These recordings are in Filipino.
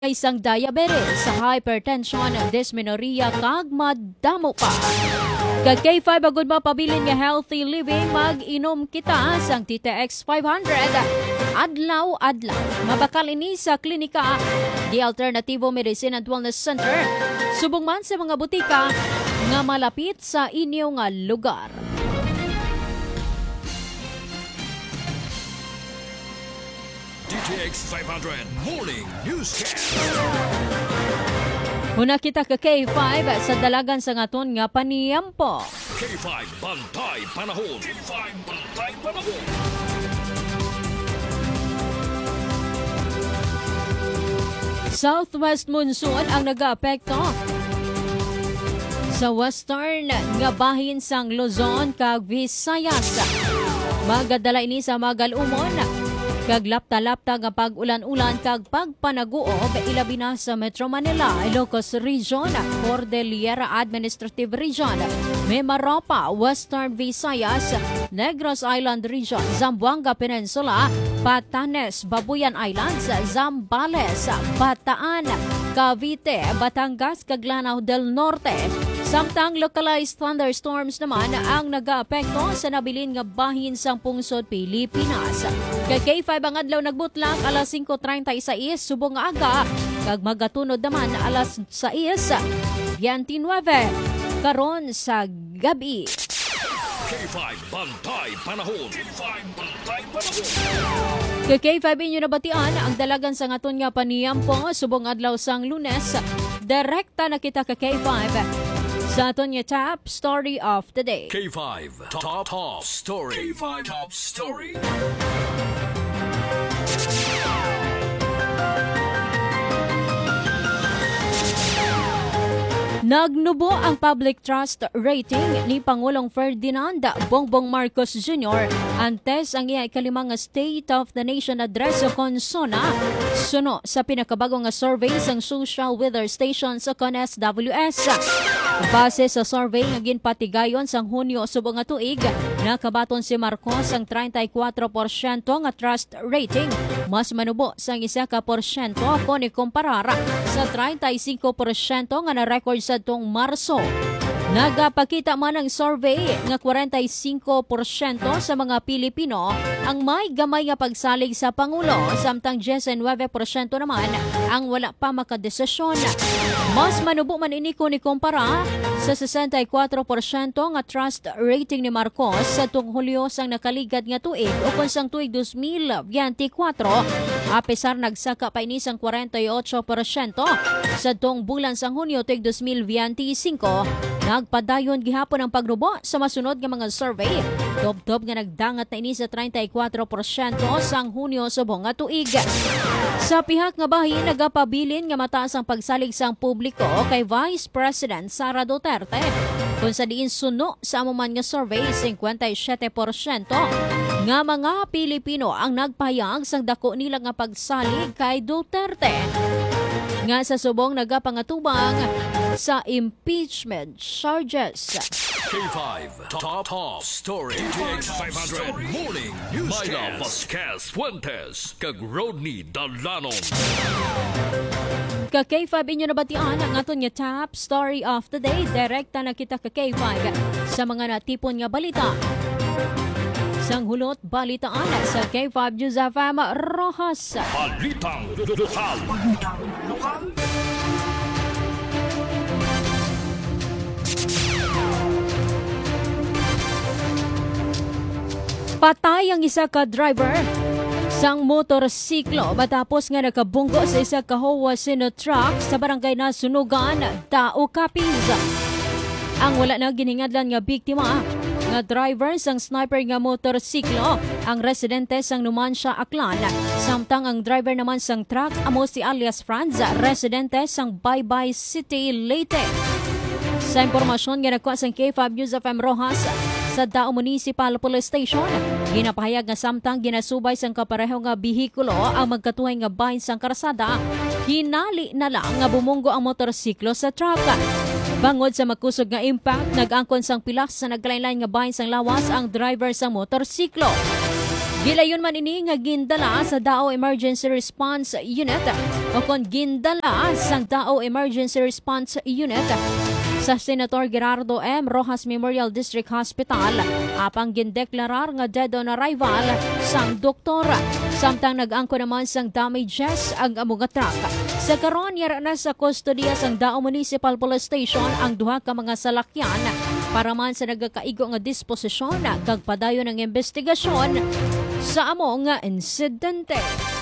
isang diabetes, hypertension, dysmenorrhea, kag madamo pa. Kag K5 agud mapabilin nga healthy living, mag-inom kita sang TTX 500 adlaw-adlaw. Mabakal ini sa klinika di Alternativo Medicine and Wellness Center. Subong man sa mga butika nga malapit sa inyong lugar. TTX 500 Morning Newscast. Una kita ka K5 sa dalagan sa ngaton nga paniyampo. K5 Bantay Panahon. K5 Bantay Panahon. Southwest monsoon ang nag-aapekto sa western nga bahin sang Luzon kag Visayas. Magadala ini sa magalumon kag lapta-lapta nga pag-ulan-ulan kag pagpanaguob ilabi na sa Metro Manila, Ilocos Region, Cordillera Administrative Region, Mimaropa, Western Visayas, Negros Island Region, Zamboanga Peninsula, Batanes, Babuyan Islands, Zambales, Bataan, Cavite, Batangas, kag Lanao del Norte. Samtang localized thunderstorms naman ang nag-aapekto sa nabilin nga bahin sang pungsod Pilipinas. Kay K5 ang adlaw nagbutlang alas 5:36 subong nga aga kag magatunod naman alas 6:29 karon sa gabi. K5 Bantay Panahon. K5 Bantay Panahon. Kay K5 inyo nabatian ang dalagan sa ngaton nga paniyampo subong adlaw sang Lunes. Direkta na kita ka K5 sa aton nga top story of the day. K5 Top Story. K5 Top Story. Nagnubo ang public trust rating ni Pangulong Ferdinand Bongbong Marcos Jr. antes ang iya ikalimang State of the Nation Address o konsona suno sa pinakabagong nga survey sang social weather station sa SWS. Base sa survey nga ginpatigayon sang Hunyo subong nga tuig, nakabaton si Marcos ang 34% nga trust rating, mas manubo sang 1% kung ikumparar sa 35% nga na-record sa tong Marso. Nagapakita man ang survey nga 45% sa mga Pilipino ang may gamay nga pagsalig sa Pangulo, samtang 19% naman ang wala pa makadesisyon. Mas manubo man ini kung ikumpara sa 64% nga trust rating ni Marcos sa tuong Hulyo sang nakaligad nga tuig o kung sang tuig 2024, apesar nagsaka pa ini sang 48% sa tuong bulan sang Hunyo tuig 2025. Nagpadayon gihapon ang pagrubo sa masunod nga mga survey. Dob-dob nga nagdangat na ini sa 34% sang Hunyo subong nga tuig. Sa pihak nga bahin, nagapabilin nga mataas ang pagsalig sang publiko kay Vice President Sara Duterte. Kung sa diin suno sa amuman nga survey, 57% nga mga Pilipino ang nagpahayag sang dako nila nga pagsalig kay Duterte. Nga sa subong nagapangatubang sa impeachment charges. K5 Top Story. TTX 500 Morning Newscast. Myla Vasquez Fuentes kag Rodney Dalanon. Ka K5 inyo nabatian ang aton nga top story of the day. Direkta na kita ka K5 sa mga natipon nga balita. Sang hulot balitaan sa K5 News FM Rojas. Balitang lokal. Patay ang isa ka driver sang motorsiklo matapos nga nakabunggo sa isa ka Howa Sino truck sa barangay na Sunugan, Tao Capiz. Ang wala na giningadlan nga biktima nga driver sang sniper nga motorsiklo ang residente sang Numancia, Aklan, samtang ang driver naman sang truck amo si alias Franz, residente sang Baybay City, Leyte. Sa impormasyon nga nakuha sang K5 News FM Rojas sa Dao Municipal Police Station, ginapahayag nga samtang ginasubay sang kapareho nga bihikulo ang magkatuhay nga bahin sang karsada, hinali na lang nga bumunggo ang motorsiklo sa truck. Bangod sa makusog nga impact, nag-angkon sang pilas sa naglain-lain nga bahin sang lawas ang driver sa motorsiklo. Gilayon man ini nga gindala sa Dao Emergency Response Unit o kon gindala sa Dao Emergency Response Unit sa Senator Gerardo M. Rojas Memorial District Hospital apang gindeklarar nga dead on arrival sang doktora. Samtang nag-angko naman sang damages ang among truck. Sa karon yara na sa kustodiya sang Dao Municipal Police Station ang duha ka mga salakyan para man sa nagakaigo nga disposisyon kag padayon ng investigasyon sa among nga insidente.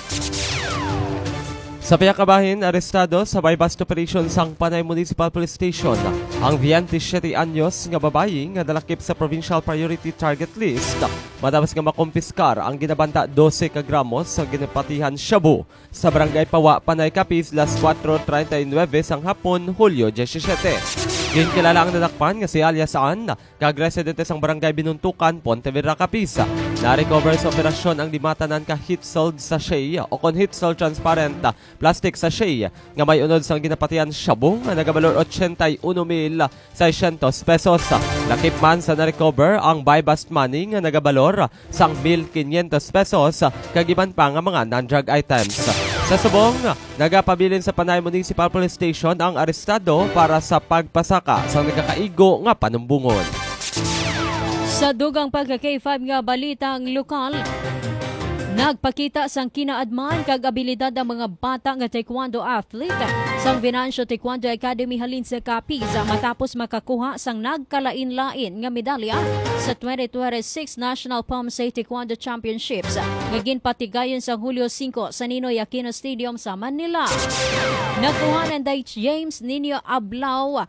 Sa piyakabahin, arestado sa bypass operation sang Panay Municipal Police Station ang 27 anyos nga babayi nga dalakip sa Provincial Priority Target List matapos nga makumpiskar ang ginabanta 12 ka gramos sa ginapatihan shabu sa Barangay Pawa, Panay, Capiz, las 4:39 sang hapon, Hulyo 17. Ginkilala ang nadakpan nga si alias Ann, kag-residente sang Barangay Binuntukan, Pontevedra, Capiz. Na-recover sa operasyon ang limatanan ka heat-sealed sachet o kon heat-sealed transparent plastic sachet nga may unod sang ginapatian shabu nga nagabalor 81,600 pesos. Lakip man sa na-recover ang buy-bust money nga nagabalor sang 1,500 pesos kag iban pa nga mga non-drug items. Sa subong, nagapabilin sa Panay Municipal Police Station ang arestado para sa pagpasaka sa nagkakaigo nga panumbungon. Sa dugang pagka-K5 nga balitang lokal, nagpakita sang kinaadman kag abilidad ang mga bata nga taekwondo athlete sang Venancio Taekwondo Academy halin sa Capiz matapos makakuha sang nagkalain-lain nga medalya sa 2026 National POMSA Taekwondo Championships nga ginpatigayon sa Hulyo 5 sa Ninoy Aquino Stadium sa Manila. Nakuha ng Dai James Nino Ablao,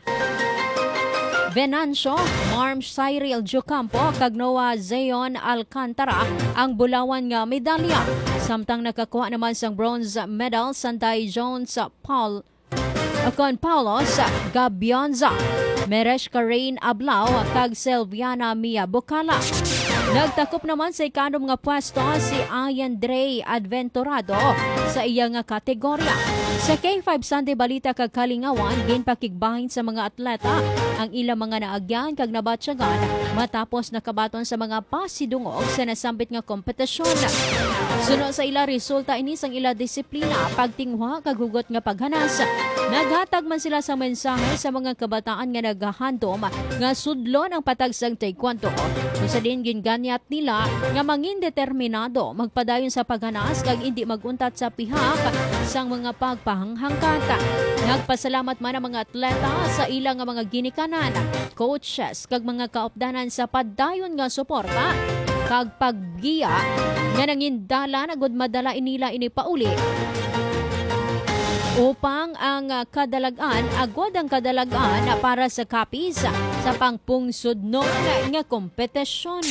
Venancio, Marm Cyril Jocampo, kag Noah Zeon Alcantara ang bulawan nga medalya. Samtang nakakuha naman sang bronze medal Sanday Jones Paul akon Paulos Gabionza, Meresh Karain Ablao, kag Silviana Mia Bocala. Nagtakop naman sa ikanom nga pwesto si Ian Dre Adventurado sa iya nga kategorya. Sa K5 Sunday Balita kag Kalingawan, ginpakigbahin sa mga atleta ang ilang mga naagyan kag nabatyagan matapos nakabaton sa mga pasidungog sa nasambit nga kompetisyon. Suno sa ila resulta ini sang ila disiplina, pagtingwa kag hugot nga paghanas. Naghatag man sila sa mensahe sa mga kabataan nga naghahandom nga sudlon ang patag sang taekwondo. Kung sa din ginganyat nila nga mangin determinado magpadayon sa paghanas kag hindi maguntat sa pihak sang mga pagpahanghangkata. Nagpasalamat man ang mga atleta sa ilang nga mga ginikanan, coaches kag mga kaopdanan sa padayon nga suporta kag paggiya nga nangindala agud madala inila ini pauli upang ang kadalagan agwad ang kadalagan para sa Capiz sa pangpungsudnon nga kompetisyon.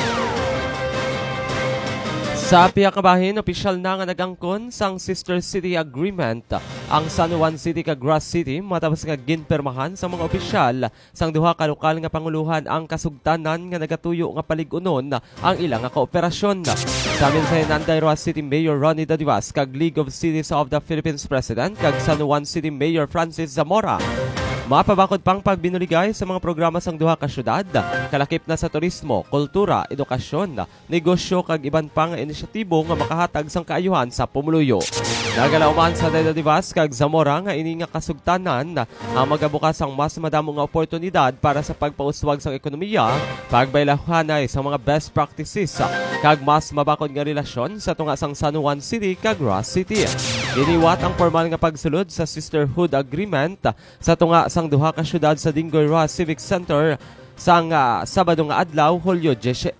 Sa piyakabahin, opisyal na nga nagangkon sang Sister City Agreement ang San Juan City kag Grass City matapos nga ginpermahan sa mga opisyal sang duha ka lokal nga panguluhan ang kasugtanan nga nagatuyo nga paligunon ang ilang nga kooperasyon. Sa amin sa Inanday Roa City Mayor Ronnie Dadivas kag League of Cities of the Philippines President kag San Juan City Mayor Francis Zamora. Mapabakod pang pagbinuligay sa mga programa sang duha ka syudad, kalakip na sa turismo, kultura, edukasyon, negosyo kag iban pang inisyatibo nga makahatag sang kaayuhan sa pumuluyo. Nagalauman sa Dadivas kag Zamora nga ini nga kasugtanan ang magabukas ang mas madamo nga oportunidad para sa pagpauswag sang ekonomiya, pagbaylahanay sa mga best practices kag mas mabakod nga relasyon sa tunga sang San Juan City kag Roa City. Iniwat ang formal nga pagsulod sa Sisterhood Agreement sa tunga sang duha ka syudad sa Dingoy Roa Civic Center sang Sabado nga adlaw, Hulyo 18.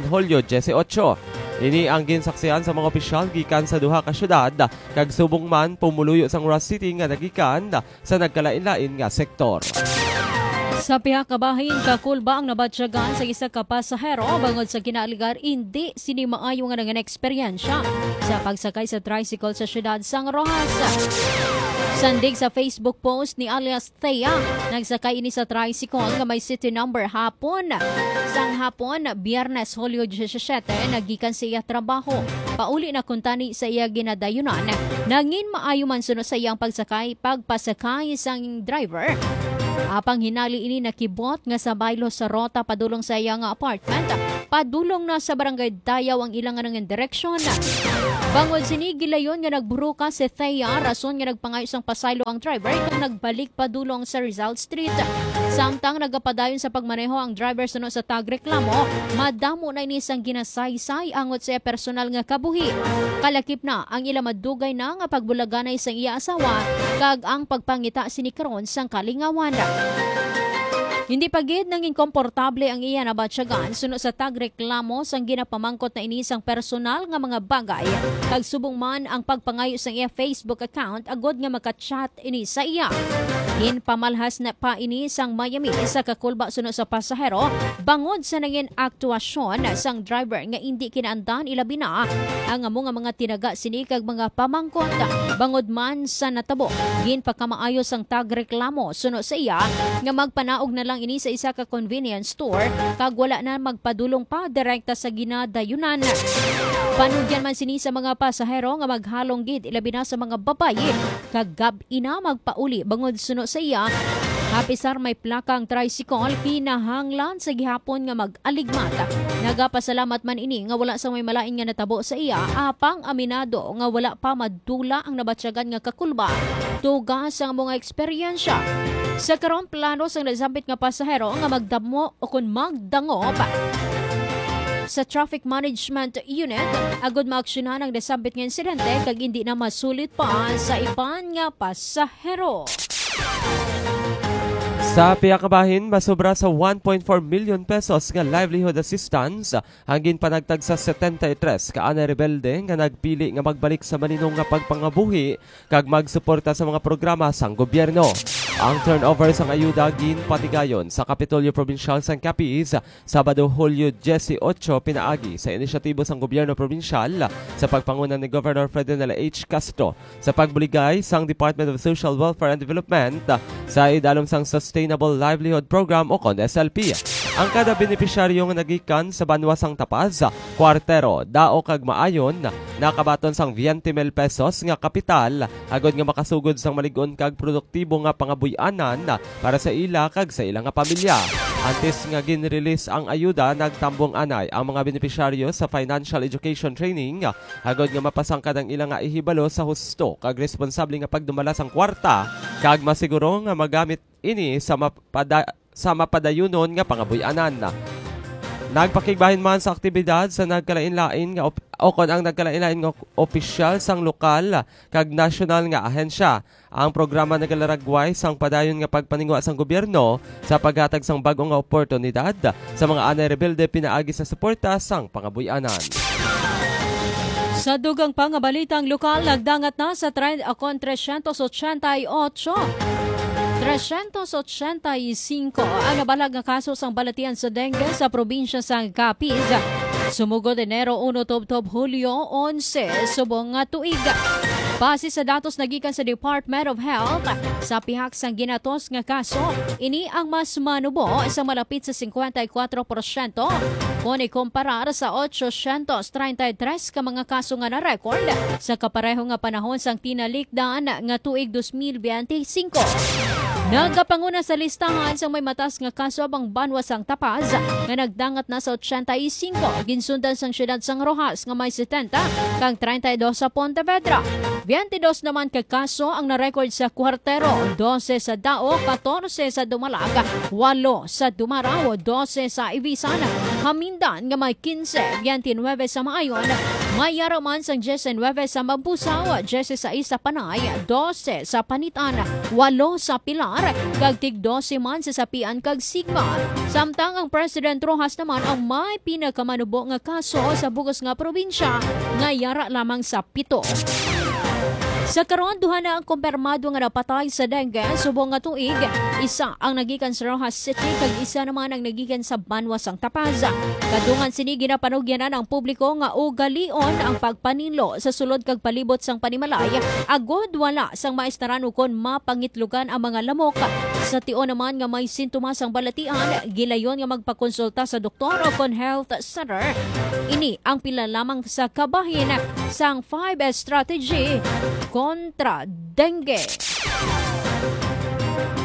Ini ang ginsaksihan sa mga opisyal gikan sa duha ka syudad kag subong man pumuluyo sang Roa City nga nagikan sa nagkalain-lain nga sektor. Sa pihakabahin, kakulba ang nabatsyagan sa isa ka pasahero bangod sa kinaligar hindi sini maayo nga nga eksperyensya sa pagsakay sa tricycle sa syudad sang Rojas. Sandig sa Facebook post ni alias Thea, nagsakay ini sa tricycle nga may city number hapon. Sang hapon, Biyernes, Hulyo 17, nagikan sa iya trabaho. Pauli na kuntani sa iya ginadayunan. Nangin maayo man suno sa iyang pagpasakay sang driver. Apang hinali ini nakibot nga sa baylo sa rota padulong sa iya nga apartment. Padulong na sa barangay Dayaw ang ilang nga direksyon. Bangod sini gilayon nga nagburuka si Thea rason nga nagpangayo sang pasaylo ang driver kung nagbalik padulong sa Rizal Street. Samtang nagapadayon sa pagmaneho ang driver suno sa tagreklamo, madamo na ini sang ginasaysay angot sa personal nga kabuhi. Kalakip na ang ila madugay na nga pagbulaganay sa iya asawa kag ang pagpangita sini karon sang kalingawan. Hindi pagid nanging komportable ang iya na batyagan suno sa tagreklamo sang ginapamangkot na inisang personal nga mga bagay kag subong man ang pagpangayo sa iya Facebook account agod nga makachat ini sa iya. Pamalhas na pa ini sang Miami sa kakulba suno sa pasahero bangod sa nangin aktuasyon sang driver nga hindi kinaandan ilabi na ang mga tinaga sini kag mga pamangkot bangod man sa natabo. Pagkamaayo sang tagreklamo suno sa iya nga magpanaog na lang ini sa isa ka convenience store kag wala na magpadulong pa direkta sa ginadayunan. Panugyan man sini sa mga pasahero nga maghalong gid ilabi na sa mga babaye kag gab-ina magpauli bangod suno sa iya. Hapisar may plakang tricycle pinahanglan sa gihapon nga mag-aligmat. Nagapasalamat man ini nga wala sa may malain nga natabo sa iya apang aminado nga wala pa madula ang nabatsyagan nga kakulba tugas ang mga eksperyensya. Sa karon plano sang nasambit nga pasahero nga magdamo o kun magdangop sa Traffic Management Unit agud maaksyonan ang nasambit nga insidente kag hindi na masulit pa sa iban nga pasahero. Sa piyakabahin, masobra sa 1.4 million pesos nga livelihood assistance hangin panagtag sa 73 ka ana rebelde nga nagpili nga magbalik sa maninong nga pagpangabuhi kag magsuporta sa mga programa sang gobyerno. Ang turnover sang ayuda ginpatigayon sa Kapitolyo Provincial sang Capiz Sabado Hulyo 18 pinaagi sa inisyatibo sang gobyerno provinsyal sa pagpangunan ni Governor Ferdinand H. Castro sa pagbuligay sang Department of Social Welfare and Development sa idalom sang Sustainable Livelihood Program o kon SLP. Ang kada benepisyaryo nga nagikan sa banwasang Tapaz, Kwartero, Dao kag Maayon nakabaton sang 20,000 pesos nga kapital agod nga makasugod sang maligon kag produktibo nga pangabuy-anan para sa ila kag sa ilang nga pamilya. Antes nga ginrelease ang ayuda, nagtambong anay ang mga benepisyaryo sa financial education training agod nga mapasangkad ang ilang nga ihibalo sa husto kag responsable nga pagdumala sang kwarta kag masiguro nga magamit ini sa mapadayunon nga pangabuy-anan. Nagpakigbahin man sa aktibidad sa nagkalain-lain nga ang nagkalain-lain nga opisyal sang lokal kag nasyonal nga ahensya. Ang programa nagalaragway sang padayon nga pagpaningwa sang gobyerno sa paghatag sang bag-o nga oportunidad sa mga anay rebelde pinaagi sa suporta sang pangabuy-anan. Sa dugang pangabalitang lokal, nagdangat na sa trend akon 388. 385 ang nabalag nga kaso sang balatian sa dengue sa probinsya sang Capiz. Sumugod Enero 1 tubtob Hulyo 11 subong nga tuig. Base sa datos nagikan sa Department of Health, sa pihak sang ginatos nga kaso, ini ang mas manubo sa malapit sa 54% kung ikumparar sa 833 ka mga kaso nga na-record sa kapareho nga panahon sang tinalikdan nga tuig 2025. Nagapanguna sa listahan sa may matas nga kaso abang banwas ang Tapaz nga nagdangat na sa 85, ginsundan sang siyudad sang Rojas nga may 70 kang 32 sa Pontevedra. 22 naman ka kaso ang na-record sa Kwartero, 12 sa Dao, 14 sa Dumalaga, 8 sa Dumaraw, 12 sa Ibisan, Hamindan nga may 15, 29 sa Maayon, may yaraman sang 19 sa Mabusaw, 16 sa Panay, 12 sa Panitan, 8 sa Pilar, kag tig 12 man sa Sapian kag Sigma. Samtang ang President Rojas naman ang may pinakamanubo nga kaso sa bugos nga probinsya nga yara lamang sa 7. Sa karon duha na ang kumpirmado nga napatay sa dengue subong nga tuig, isa ang nagikan sa Rojas City kag isa naman ang nagikan sa Banwas ang Tapaz. Kadungan sini ginapanugyanan ang publiko nga ugalion ang pagpaninlo sa sulod kag palibot sang panimalay agod wala sang maestaran ukon mapangitlugan ang mga lamok. Sa tio naman nga may sintomas ang balatian, gilayon nga magpakonsulta sa doktor o kon health center. Ini ang pila lamang sa kabahin sang 5S strategy kontra dengue.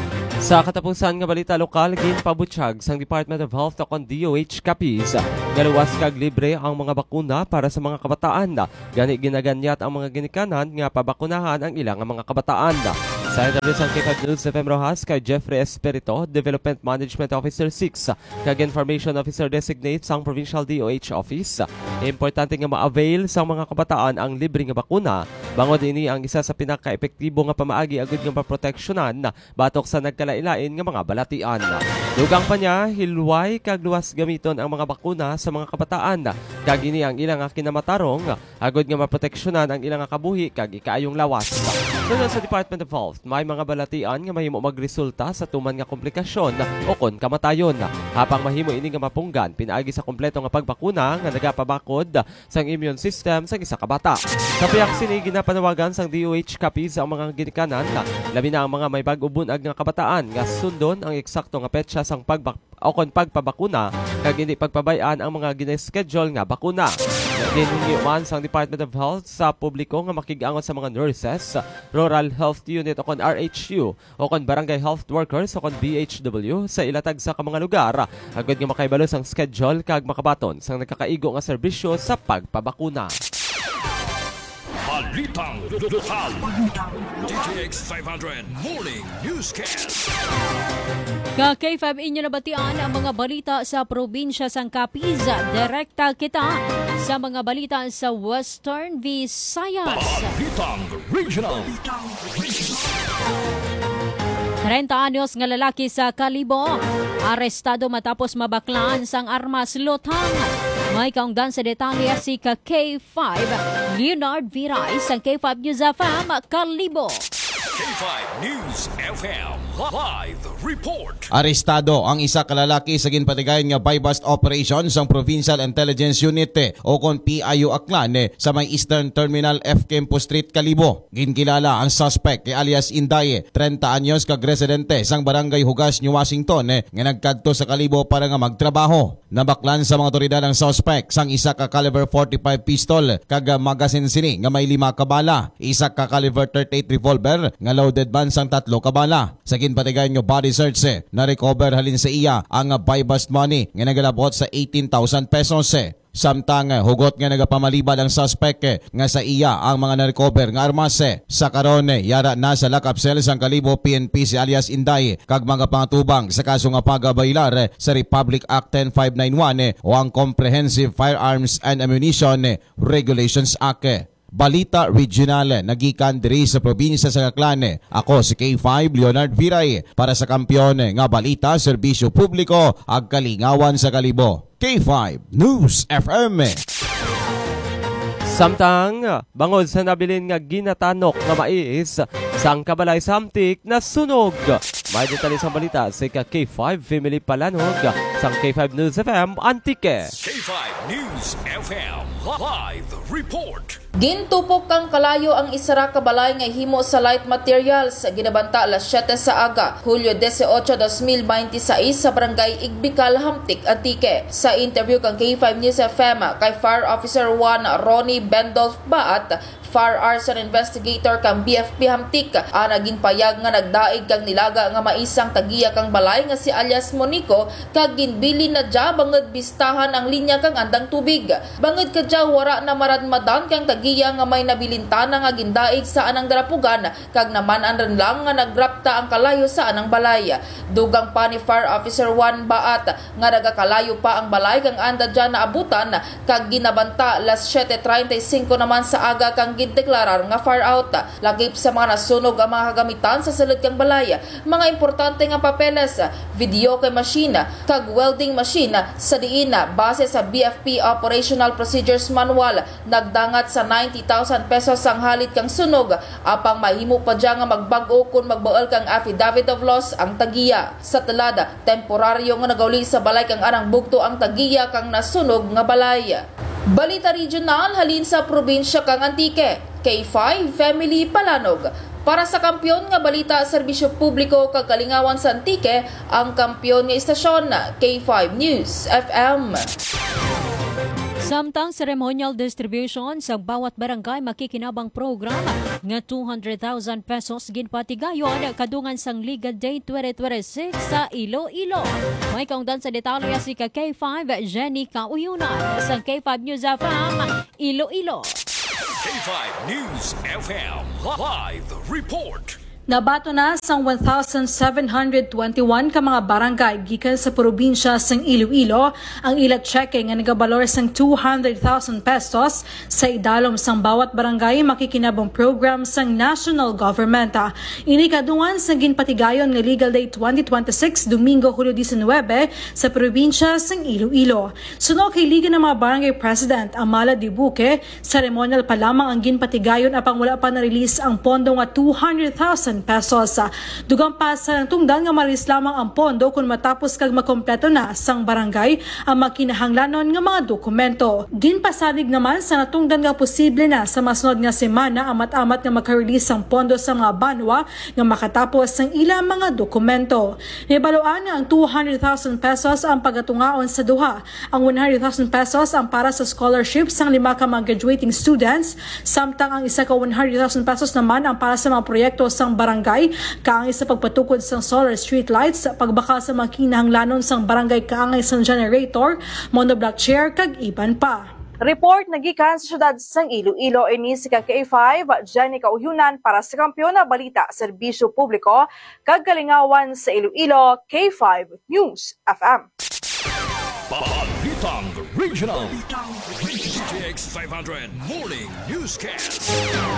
Sa katapusan nga balita lokal, ginpabutyag sang Department of Health kon DOH Capiz. Galuwas kag libre ang mga bakuna para sa mga kabataan. Gani ginaganyat ang mga ginikanan nga pabakunahan ang ilang mga kabataan. Sa interview sa K5 News FM Rojas kay Jeffrey Espirito, Development Management Officer 6, kag Information Officer Designate sang Provincial DOH Office. Importante nga ma-avail sa mga kabataan ang libre nga bakuna. Bangod ini ang isa sa pinaka-epektibo nga pamaagi agud nga maproteksyonan batok sa nagkalailain nga mga balatian. Dugang pa niya, hilway kag luwas gamiton ang mga bakuna sa mga kabataan. Kag ini ang ilang kinamatarong agud nga maproteksyonan ang ilang kabuhi kag ikaayong lawas. Sunod sa Department of Health, may mga balatian nga mahimo magresulta sa tuman nga komplikasyon o kon kamatayon. Hapang mahimo ini nga mapunggan pinaagi sa kompleto nga pagbakuna nga nagapabakod sang immune system sang isa ka bata. Sa piyak sini ginapanawagan sang DOH Capiz ang mga ginikanan, labi na ang mga may bag-ubunag nga kabataan nga sundon ang eksakto nga petsa sang pagpabakuna kag hindi pagpabayaan ang mga gine-schedule nga bakuna. Ginhingi man sang Department of Health sa publiko nga makig-angon sa mga nurses, Rural Health Unit o kon RHU o kon Barangay Health Workers o kon BHW sa ilatag sa mga lugar agad nga makaibalo sang schedule kag makabaton sang nagkakaigo nga serbisyo sa pagpabakuna. Balitang lokal. DTX 500 Morning Newscast. Ka K5 inyo nabatian ang mga balita sa probinsya sang Capiz. Direkta kita sa mga balita sa Western Visayas. Balitang Regional. 30 anyos nga lalaki sa Kalibo, arestado matapos mabaklaan sang armas lutang. May kaungdan sa detalye si K5 Leonard Viray sang K5 News FM Kalibo. K5 News FM Live Report. Arestado ang isa ka lalaki sa ginpatigayon nga buy-bust operation sang Provincial Intelligence Unit o kon PIU Aklan sa may Eastern Terminal F. Campo Street, Kalibo. Ginkilala ang suspect kay alias Inday, 30 anyos kag residente sang Barangay Hugas, New Washington nga nagkadto sa Kalibo para nga magtrabaho. Nabaklan sa mga otoridad ang suspect sang isa ka caliber 45 pistol kag magazine sini nga may 5 ka bala, isa ka caliber 38 revolver nga loaded ban sang 3 ka bala. Sa ginpatigayon nga body search na-recover halin sa iya ang buy-bust money nga nagalabot sa 18,000 pesos. Samtang hugot nga nagapamalibad ang suspect nga sa iya ang mga na-recover nga armas. Sa karon yara na sa lock-up cell sang Kalibo PNP si alias Inday kag mga pangatubang sa kaso nga pagabaylar sa Republic Act 10591 o ang Comprehensive Firearms and Ammunition Regulations Act. Balita Regional, nagikan diri sa probinsya sa Aklan. Ako si K5 Leonard Viray para sa kampiyon nga balita, serbisyo publiko ag kalingawan sa Kalibo. K5 News FM. Samtang bangod sa nabilin nga ginatanok nga mais sang Kabalay Samtik na sunog. May detalye sa balita sa K5 Family Palanog sang K5 News FM Antique. K5 News FM Live Report. Gintupok kang kalayo ang isara ka balay nga himo sa light materials ginabanta alas 7 sa aga, Hulyo 18, 2026 sa Barangay Igbikal, Hamtik, Antique. Sa interview kang K5 News FM kay Fire Officer 1 Ronnie Bendolf Baat, Fire Arson Investigator kang BFP Hamtik, naging payag nga nagdaig kang nilaga nga maisang tagiya kang balay nga si alias Monico kag ginbili na dya bangod bistahan ang linya kang andang tubig. Bangod kadya wara na maradmadan kang tagiya nga may nabilintana nga gindaig sa anang darapugan kag naman ran lang nga nagrapta ang kalayo sa anang balay. Dugang pa ni Fire Officer 1 Baat nga nagakalayo pa ang balay kang anda dya na abutan kag ginabanta alas 7:35 naman sa aga kang gindeklarar nga fire out. Lagip sa mga nasunog ang mga kagamitan sa sulod kang balay, mga importante nga papeles, video kay machine kag welding machine sa diin base sa BFP Operational Procedures Manual nagdangat sa 90,000 pesos ang halit kang sunog apang mahimo pa dya nga magbag-o kung magbaol kang affidavit of loss ang tagiya. Sa talada, temporaryo nga nagauli sa balay kang anang bugto ang tagiya kang nasunog nga balay. Balita Regional halin sa probinsya kang Antique. K5 Family Palanog. Para sa kampiyon nga balita serbisyo publiko kag kalingawan sa Antique, ang kampiyon nga istasyon K5 News FM. Samtang ceremonial distribution sa bawat barangay makikinabang program nga 200,000 pesos ginpatigayon kadungan sang Liga Day 2026 sa Iloilo. May kaungdan sa detalye si K5 Jenny Kauyunan sa K5 News FM Iloilo. K5 News FM Live Report. Nabato na sang 1,721 ka mga barangay gikan sa probinsya sang Iloilo ang ila cheque nga nagabalor sang 200,000 pesos sa idalom sang bawat barangay makikinabang program sang national government. Ini kadungan sa ginpatigayon nga Legal Day 2026 Domingo Hulyo 19 sa probinsya sang Iloilo. Suno kay Liga ng mga Barangay President Amala Dibuque, ceremonial pa lamang ang ginpatigayon apang wala pa na-release ang pondo nga 200,000 pesos. Dugang pa sa tungdan nga maris lamang ang pondo kung matapos kag makompleto na sang barangay ang makinahanglanon nga mga dokumento. Ginpasalig naman sa natungdan nga posible na sa masunod nga semana ang amat-amat nga makarelease ang pondo sa mga banwa nga makatapos sang ilang mga dokumento. Nibaluan nga ang 200,000 pesos ang pagatungaon sa duha. Ang 100,000 pesos ang para sa scholarship sang 5 ka mga graduating students, samtang ang isa ka 100,000 pesos naman ang para sa mga proyekto sang barangay, kaangay sa pagpatukod sang solar street lights, pagbakal sa mga kinahanglanon sang barangay kaangay sang generator, monoblock chair, kag iban pa. Report nagikan sa syudad sang Iloilo ini si K5 Jenny Kauyunan para sa Kampiyon na Balita Serbisyo Publiko kag Kalingawan sa Iloilo, K5 News FM. Balitang Regional. DTX 500 Morning Newscast.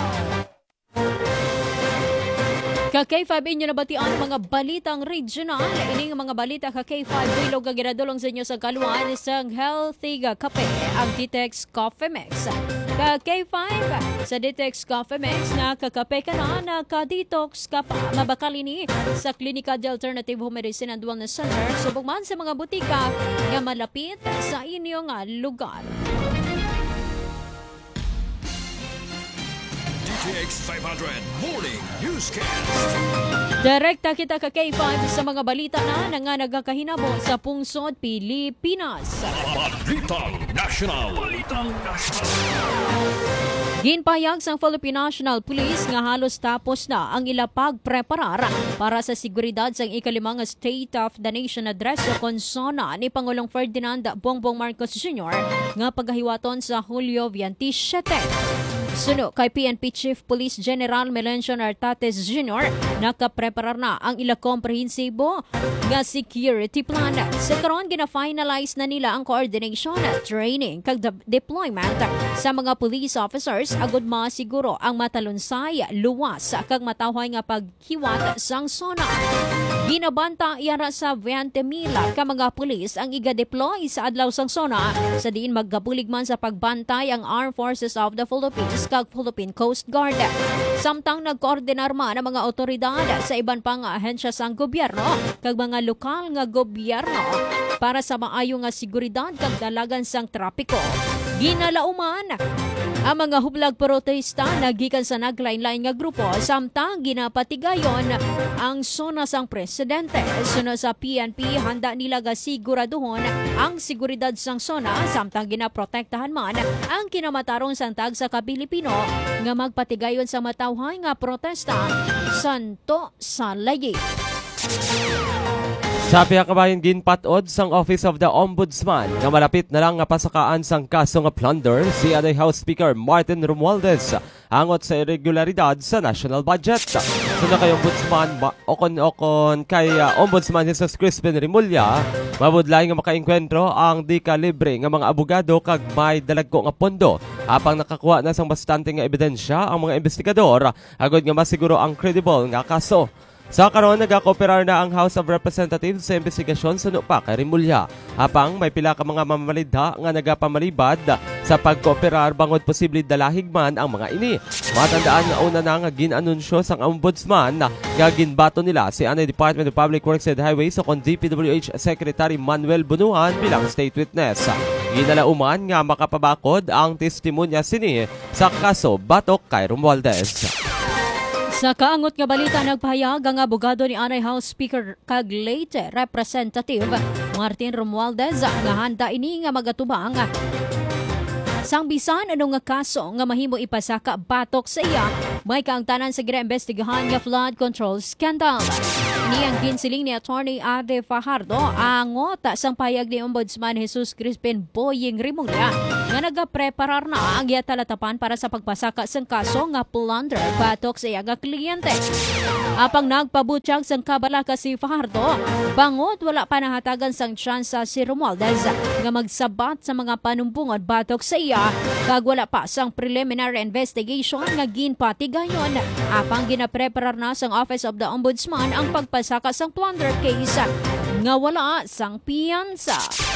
Ka-K5 inyo nabatian mga balitang regional. Ining mga balita ka-K5 bilog nga ginadulong sa inyo sa kaluan isang healthy kape, ang Ditex Coffee Mix. Ka-K5 sa Ditex Coffee Mix na kakape ka na ka-detox ka pa mabakalini sa Klinika de Alternative Home Medicine and Wellness Center subong man sa mga butika nga malapit sa inyong lugar. DTX 500 Morning Newscast. Direkta kita ka K5 sa mga balita na nga nagakahinabo sa pungsod Pilipinas. Balitang National. Ginpayag sang Philippine National Police nga halos tapos na ang ilapag preparar para sa seguridad sang ikalimang State of the Nation Address o konsona ni Pangulong Ferdinand Bongbong Marcos Jr. nga paghahiwaton sa Hulyo 27. Suno kay PNP Chief Police General Melencio Nartates Jr. nakapreparar na ang ila komprehensibo nga security plan. Sa karon gina-finalize na nila ang coordination, training kag deployment sa mga police officers agud masiguro ang matalunsay, luwas kag matawhay nga paghiwat sang sona. Ginabanta yara sa 20,000 ka mga pulis ang iga-deploy sa adlaw sang sona sa diin maggabulig man sa pagbantay ang Armed Forces of the Philippines kag Philippine Coast Guard. Samtang nagkoordinar man ang mga otoridad sa iban pang ahensya sang gobyerno kag mga lokal nga gobyerno para sa maayo nga seguridad kag dalagan sang trapiko. Ginalauman ang mga hublag protesta nagikan sa naglain-lain nga grupo samtang ginapatigayon ang sona sang presidente. Suno sa PNP handa nila ga siguraduhon ang seguridad sang sona samtang ginaprotektahan man ang kinamatarong sang tag sa Pilipino nga magpatigayon sa matawhay nga protesta santo sa layi. Sa kabayan ginpatod sang Office of the Ombudsman nga malapit na lang nga pasakaan sang kaso nga plunder si aday House Speaker Martin Romualdez hangot sa irregularidad sa national budget. Suna kay Ombudsman okon kay Ombudsman Jesus Crispin Rimulya, mabudlay nga makaengkwentro ang di kalibre nga mga abogado kag may dalagko nga pondo. Apang nakakuha na sang bastante nga ebidensya ang mga investigador agod nga masiguro ang credible nga kaso. Sa karon nagakooperar na ang House of Representatives sa investigasyon sa pa kay Rimulya. Apang may pila ka mga mamamalidha nga nagapamalibad sa pagkooperar bangod posible dalahig man ang mga ini. Matandaan nga una na nga ginanunsyo sang Ombudsman nga ginbato nila si Anay Department of Public Works and Highways o DPWH Secretary Manuel Bunuan bilang state witness. Ginalauman nga makapabakod ang testimonya sini sa kaso batok kay Romualdez. Sa kaangot nga balita nagpahayag ang abogado ni Anay House Speaker kag late Representative Martin Romualdez nga handa ini nga magatubang Sang bisan ano nga kaso nga mahimo ipasaka batok sa iya, may kaangtanan sa ginaimbestigahan nga flood control scandal. Niyang ginsiling ni Attorney Ade Fajardo angot sang payag ni Ombudsman Jesus Crispin Boying Rimulya nga nagapreparar na ang talatapan para sa pagpasaka sang kaso nga plunder batok sa iya nga kliyente. Apang nagpabutyag sang kabalaka si Fajardo, bangot wala pa nahatagan sang tsansa si Romualdez nga magsabat sa mga panumbungod batok sa iya kag wala pa sang preliminary investigation nga ginpatigayon. Apang ginapreparar na sang Office of the Ombudsman ang pagpasaka sang plunder case nga wala sang piyansa.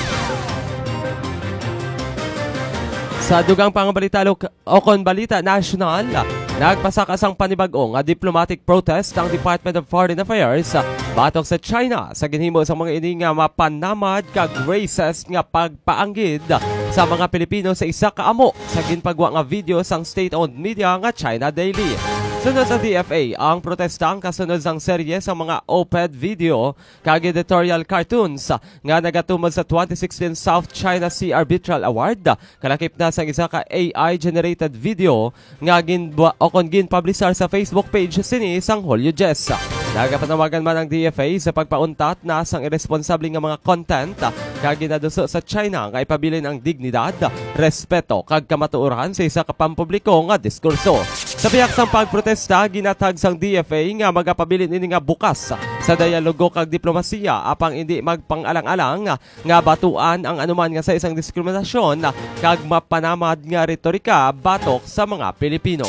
Sa dugang pangabalita Okon Balita National, nagpasaka sang panibag-o nga diplomatic protest ng Department of Foreign Affairs batok sa China sa ginhimo sa mga ini nga mapanamad kag racist nga pagpaanggid sa mga Pilipino sa isa ka amo sa ginpagwa nga video sang state-owned media nga China Daily. Sunod sa DFA, ang protestang kasunod sang serye sa mga OPED video kag editorial cartoons nga nagatumod sa 2016 South China Sea Arbitral Award. Kalakip na sang isa ka AI-generated video nga ginpublisar sa Facebook page sini sang Julio Jess. Nagapanawagan man ang DFA sa pagpauntat na sang irresponsable nga mga content kag ginaduso sa China nga ipabilin ang dignidad, respeto kag kamatuoran sa isa ka pampubliko nga diskurso. Sa biyak sang pagprotesta, ginatag sang DFA nga magapabilin ini nga bukas sa dialogo kag diplomasiya apang hindi magpang-alang-alang nga batuan ang anuman nga sa isang diskriminasyon kag mapanamad nga retorika batok sa mga Pilipino.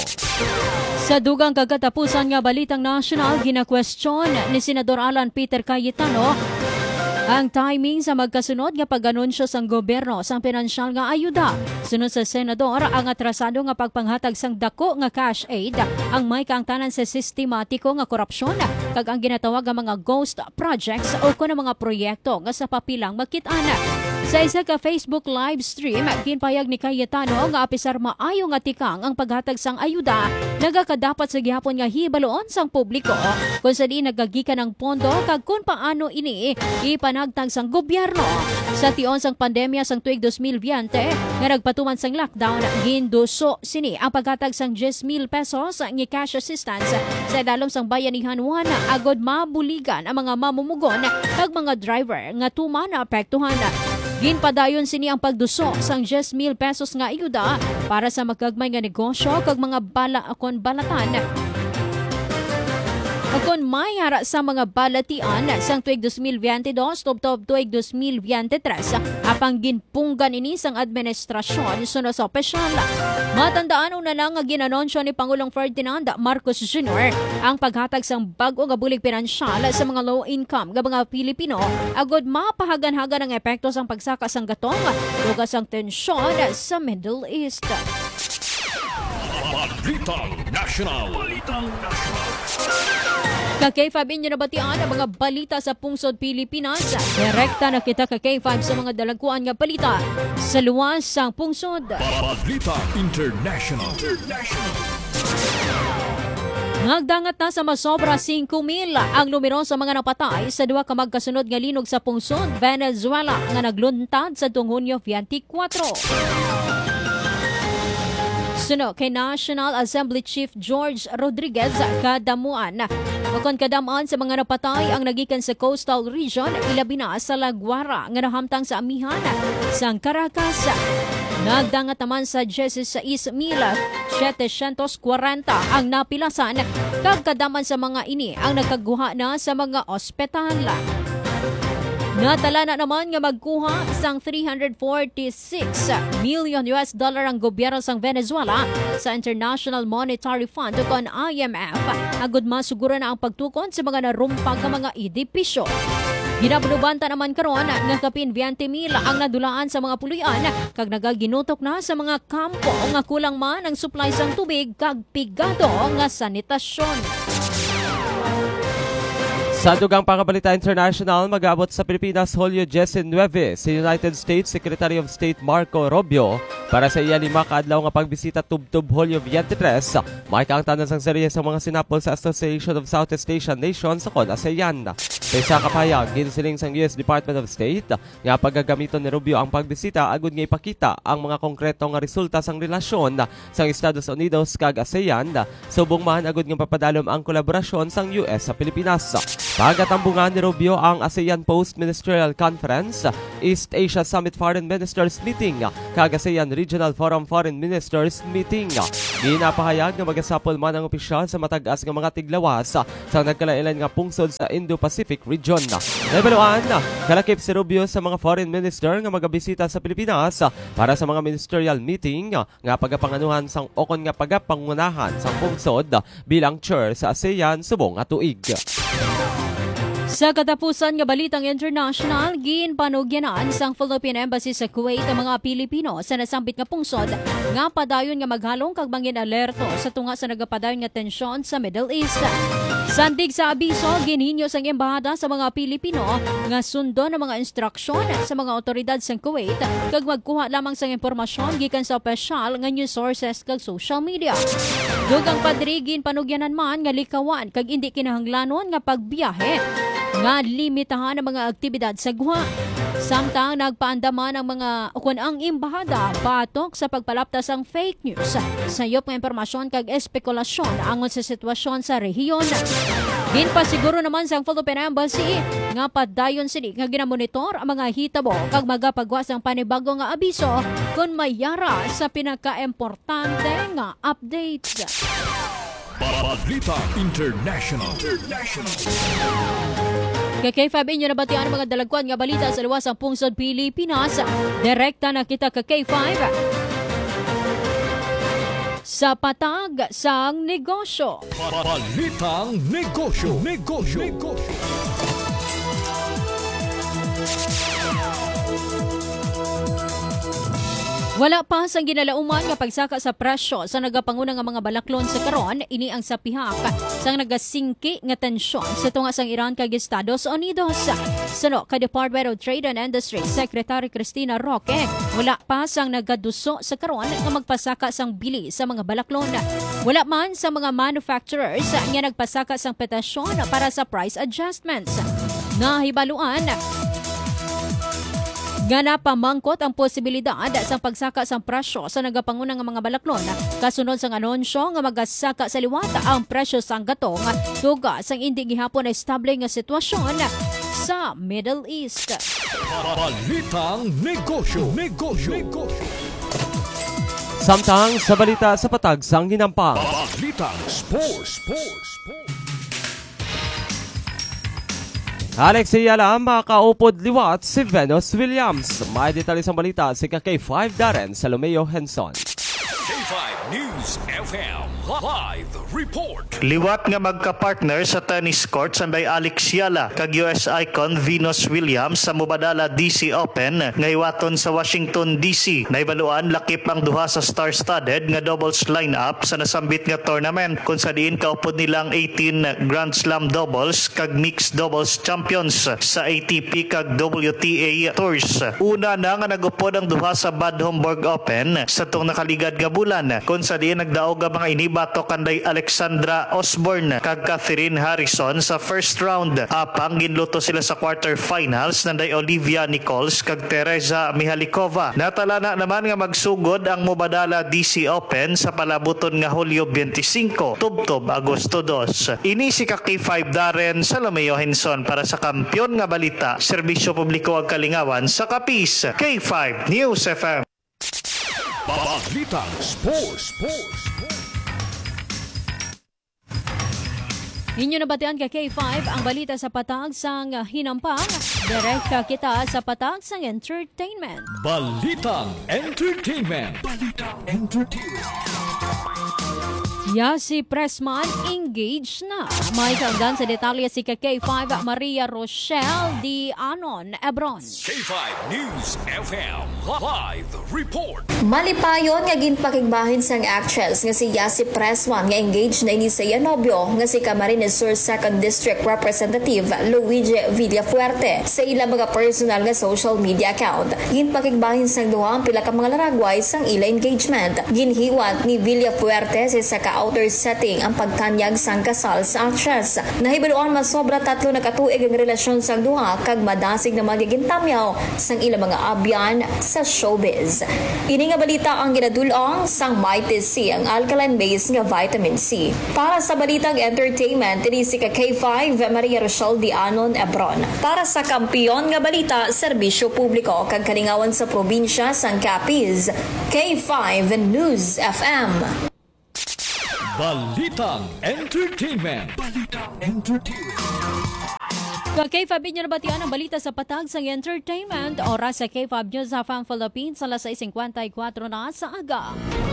Sa dugang kagatapusan nga balitang national, gina-question ni Senador Alan Peter Cayetano ang timing sa magkasunod nga pag-anunsyo sang gobyerno sang pinansyal nga ayuda. Sunod sa senador, ang atrasado nga pagpanghatag sang dako nga cash aid ang may kaangtanan sa sistematiko nga korupsyon kag ang ginatawag nga mga ghost projects o kuno mga proyekto nga sa papilang makit-ana. Sa isa ka Facebook live stream, ginpayag ni Cayetano nga apisar maayo nga tikang ang paghatag sang ayuda, nagakadapat sa gihapon nga hibaloon sang publiko kung sa di nagagikan ng pondo kag kung paano ini ipanagtag sang gobyerno. Sa tion sang pandemya sang tuig 2020 nga nagpatuman sang lockdown, ginduso sini ang paghatag sang 10,000 pesos nga cash assistance sa dalom sang bayanihan Juan agod mabuligan ang mga mamumugon kag mga driver nga tuman na apektuhan. Ginpadayon sini ang pagduso sang 10,000 pesos nga ayuda para sa magkagmay nga negosyo kag mga bala akon balatan. Akon may hara sa mga balatian sang tuig 2022 tubtob tuig 2023 apang ginpunggan ini sang administrasyon sunod sa opisyal. Matandaan una lang nga ginanonsyo ni Pangulong Ferdinand Marcos Jr. ang paghatag sang bag-o nga bulig pinansyal sa mga low income nga mga Pilipino agod mapahagan-hagan ang epekto sang pagsaka sang gatong lugas ang tensyon sa Middle East. Balitang National. Ka K5 inyo nabatian ang mga balita sa pungsod Pilipinas. Direkta na kita ka K5 sa mga dalagkuan nga balita sa luwas sang pungsod. Balitang International. Nagdangat na sa masobra 5,000 ang numero sa mga napatay sa duha ka magkasunod nga linog sa pungsod Venezuela nga nagluntad sa tuong Hunyo 24. Suno kay National Assembly Chief George Rodriguez kadamuan. Makon kadamaan sa mga napatay ang nagikan sa coastal region, ilabi na sa Laguara nga nahamtang sa amihan sang Caracas. Nagdangat naman sa 16,740 ang napilasan kag kadaman sa mga ini ang nagkaguha na sa mga ospital. Natala na naman nga magkuha sang $346 million ang gobyerno sang Venezuela sa International Monetary Fund o kon IMF agud masuguro na ang pagtukon sa mga narumpag nga mga edipisyo. Ginabulubanta naman karon nga kapin 20,000 ang nadulaan sa mga pulian kag nagaginutok na sa mga kampo nga kulang man ang supply sang tubig kag pigado nga sanitasyon. Sa dugang pangabalita international, mag-abot sa Pilipinas Hulyo 19 si United States Secretary of State Marco Rubio para sa iya 5 kaadlaw nga pagbisita tubtub Hulyo 23. May kaangtanan sang serye sa mga sinapol sa Association of Southeast Asian Nations sa ASEAN. Sa isa kapayag, ginsiling sang US Department of State nga paggagamiton ni Rubio ang pagbisita agud nga ipakita ang mga konkreto nga resulta sang relasyon sang Estados Unidos kag ASEAN subong man agud nga papadalom ang kolaborasyon sang US sa Pilipinas. Pagatambungan ni Rubio ang ASEAN Post-Ministerial Conference, East Asia Summit Foreign Ministers Meeting, kag ASEAN Regional Forum Foreign Ministers Meeting. Ginapahayag nga magasapol man ang opisyal sa matagas nga mga tiglawas sa nagkalailan nga pungsod sa Indo-Pacific region. Naibaluan, kalakip si Rubio sa mga foreign minister nga magabisita sa Pilipinas para sa mga ministerial meeting nga pagapanganuhan sang okon nga pagapangunahan sang pungsod bilang chair sa ASEAN subong nga tuig. Sa katapusan nga balitang international, ginpanugyanan sang Philippine Embassy sa Kuwait ang mga Pilipino sa nasambit nga pungsod nga padayon nga maghalong kag bangin alerto sa tunga sa nagapadayon nga tensyon sa Middle East. Sandig sa abiso, ginhinyo sang embahada sa mga Pilipino nga sundon ang mga instruksyon sa mga otoridad sa Kuwait kag magkuha lamang sang impormasyon gikan sa opisyal nga news sources kag social media. Dugang padrigin panugyanan man nga likawan kag indi kinahanglanon nga pagbiyahe nga limitahan ang mga aktibidad sa guha. Samtang nagpaandaman ang mga ang embahada batok sa pagpalaptas ang fake news, sayop nga impormasyon kag espekulasyon angon sa sitwasyon sa rehiyon. Ginpasiguro naman sang Philippine Embassy nga padayon sini nga ginamonitor ang mga hitabo kag magapagwas ang panibago nga abiso kung mayara sa pinaka-importante nga updates. Balita International. Kay K5 inyo nabatian ang mga dalagkuan nga balita sa luwas ang pungsod Pilipinas. Direkta na kita kay K5 sa patag sang negosyo. Balitang negosyo. Wala pa sang ginalauman nga pagsaka sa presyo sa nagapanguna nga mga balaklon sa karon, ini ang sapihak sang nagasingki nga tensyon sa tunga sang Iran kag Estados Unidos. Suno kay Department of Trade and Industry Secretary Cristina Roque, wala pa sang nagaduso sa karon nga magpasaka sang bili sa mga balaklon. Wala man sa mga manufacturers nga nagpasaka sang petasyon para sa price adjustments. Nahibaluan nga napamangkot ang posibilidad sa pagsaka sa presyo sa nagapanguna nga mga balaklon. Kasunod sang anunsyo nga magasaka sa liwata ang presyo sang gatong tuga sang hindi gihapon na estable nga sitwasyon sa Middle East. Balitang negosyo. Samtang sa balita sa patag sang hinampang. Balitang sports. Alexia Lam, makaupod liwat si Venus Williams. May detalye sa balita si K5 Darren Salomeo Henson. K5 News FM Live Report. Liwat nga magka-partner sa tennis court sanday Alex Yala kag US icon Venus Williams sa mubadala DC Open nga iwaton sa Washington DC. Naibaluan lakip ang duha sa star-studded nga doubles lineup sa nasambit nga tournament kung sa diin kaupod nilang 18 Grand Slam doubles kag mixed doubles champions sa ATP kag WTA tours. Una na nga nagupod ang duha sa Bad Homburg Open sa tong nakaligad nga bulan kung sa diin nagdaog ang mga inibato kanday Alexandra Osborne kag Catherine Harrison sa first round. Apang ginluto sila sa quarterfinals nanday Olivia Nichols kag Teresa Mihalikova. Natalana naman nga magsugod ang mubadala DC Open sa palabuton nga Hulyo 25 tubtob Agosto 2. Ini si K5 Darren Salomeo Henson para sa Kampiyon nga Balita, Serbisyo Publiko ag Kalingawan sa Kapis, K5 News FM. Balitang sports. Inyo nabatian ka K5 ang balita sa patag sang hinampang. Direkta kita sa patag sang entertainment. Balitang entertainment. Yasi Pressman engaged na. May kaundan sa detalye si K5 Maria Rochelle Di Anon Ebron. K5 News FM Live Report. Malipayon nga ginpakigbahin sang actress nga si Yasi Pressman nga engaged na ini sa iya nobyo nga si Camarines Sur 2nd District Representative Luigi Villafuerte sa ilang mga personal nga social media account. Ginpakigbahin sang duha ang pila ka mga laragway sang ila engagement. Ginhiwat ni Villafuerte sa ka-outer setting ang pagkanyag sang kasal sa actress. Nahibaluan masobra 3 na katuig ang relasyon sang duha kag madasig na magiging tamyaw sang ilang mga abyan sa showbiz. Ini nga balita ang ginadulong sang Mighty C, ang alkaline-based nga vitamin C. Para sa balitang entertainment, ini si K5 Maria Rochelle Di Anon Ebron. Para sa kampiyon nga balita, serbisyo publiko kag kalingawan sa probinsya sang Capiz. K5 News FM. Balitang Entertainment. K5 inyo nabatian ang balita sa patag sa entertainment. Oras sa K5 News FM Philippines, alas 6:54 na sa aga.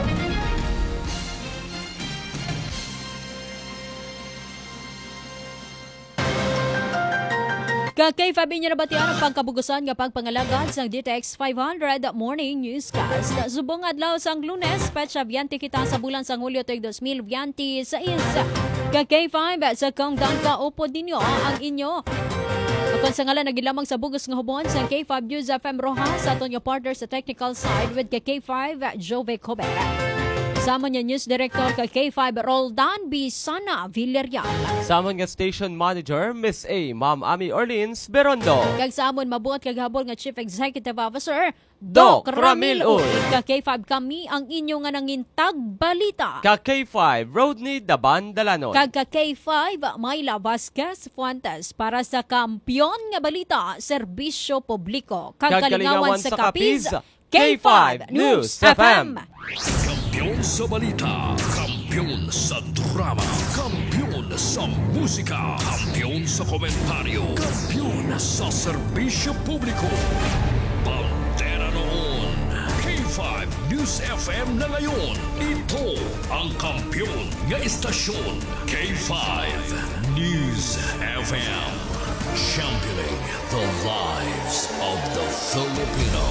K5 inyo nabatian ang pagkabugusan nga pagpangalagad sa DTX 500 Morning Newscast. Subong adlaw sang Lunes, petsa 20 kita sa bulan sang Hulyo tuig 2026. K5 sa countdown ka upo dinyo ang inyo. Kung sa ngalan nagilamang sa bugos nga hubon sa K5 News FM Rojas sa aton yung partner sa technical side with K5 Jove Cobe. Samon niya News Director K5 Roldan B. Sana Villarreal. Samon nga Station Manager Miss A. Ma'am Ami Orleans Berondo. Kag samon mabuot kag habol nga Chief Executive Officer Doc Ramil Uy. K5 kami ang inyo nga nangintag balita. K5 Rodney Daban Dalanon. Kag K5 Mayla Vasquez Fuentes para sa kampiyon nga balita serbisyo publiko. Kag kalingawan sa Capiz K5 News FM. Kampiyon sa balita, kampiyon sa drama, kampiyon sa musika, kampiyon sa komentaryo, kampiyon sa serbisyo publiko. Pantera noon, K5 News FM na ngayon. Ito ang kampiyon nga istasyon, K5 News FM. Championing the lives of the Filipino.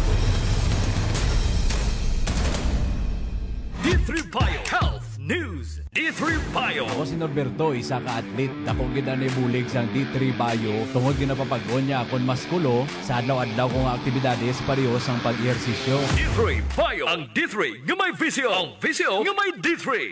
D3 Bio Health News. D3 Bio. Ako si Norberto, isa ka atlet. Ako ginanibulig sang D3 Bio. Tungod ginapapagod niya akong maskulo sa adlaw-adlaw kong aktibidades parehos ang pag-ehersisyo. D3 Bio. Ang D3 nga may visyo. Ang visyo nga may D3.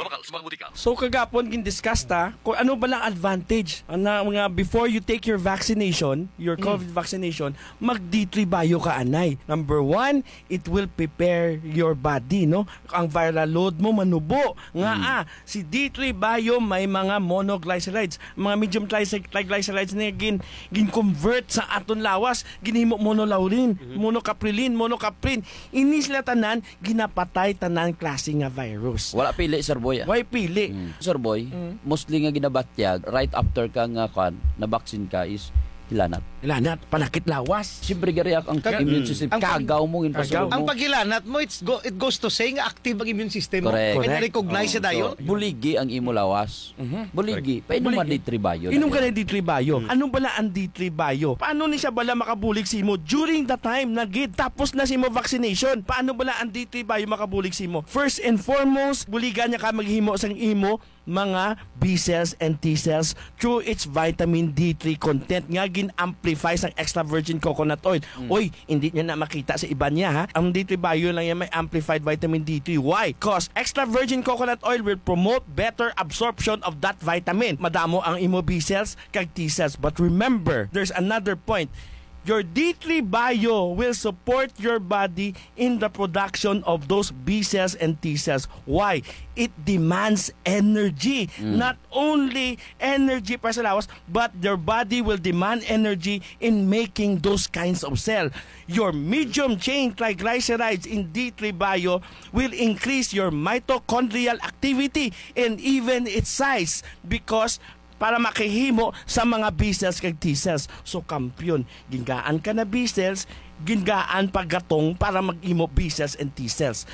So kagapon gin-discuss ta kung ano ba lang advantage na mga before you take your vaccination, your COVID vaccination, mag D3 Bio ka anay. Number 1, it will prepare your body, no? Ang viral load mo manubo. Nga si D3 Bio may mga monoglycerides, mga medium triglycerides na gin-convert sa aton lawas, ginhimo monolaurin, monocaprilin, monocaprin. Ini sila tanan ginapatay tanan klase nga virus. Wala pili, Sir Boy. Why pili? Sir Boy, mostly nga ginabatyag right after ka nga na vaccine ka is hilanat. Hilanat, panakit lawas. Siyempre gariyak ang immune system. Kagaw mo, inpasulog mo. Ang paghilanat mo, it goes to say nga active ang immune system mo. Correct. And recognize siya dayon. Buligi ang imo lawas. Buligi. Painom man D3 Bio. Inom ka na D3 Bio. Ano bala ang D3 Bio? Paano ni siya bala makabulig si mo during the time na gid tapos na si mo vaccination? Paano bala ang D3 Bio makabulig si mo? First and foremost, buligan niya ka maghimo sang imo mga B cells and T cells through its vitamin D3 content nga gin-amplify sang extra virgin coconut oil. Oy, hindi niya na makita sa iba niya ha. Ang D3 Bio lang yan may amplified vitamin D3. Why? Because extra virgin coconut oil will promote better absorption of that vitamin. Madamo ang imo B cells kag T cells. But remember, there's another point. Your D3 Bio will support your body in the production of those B cells and T cells. Why? It demands energy. Not only energy para sa lawas, but your body will demand energy in making those kinds of cells. Your medium chain triglycerides in D3 Bio will increase your mitochondrial activity and even its size because para makihimo sa mga B cells kag T cells. So kampiyon, gingaan ka na B cells, gingaan paggatong para mag-imo B cells and T cells.